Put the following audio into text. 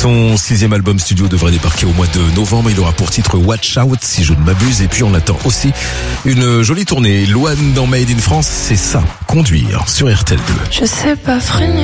Son 6e album studio devrait débarquer au mois de novembre. Il aura pour titre Watch Out, si je ne m'abuse. Et puis on attend aussi une jolie tournée. Loane dans Made in France, c'est ça, Conduire sur RTL2. Je sais pas freiner.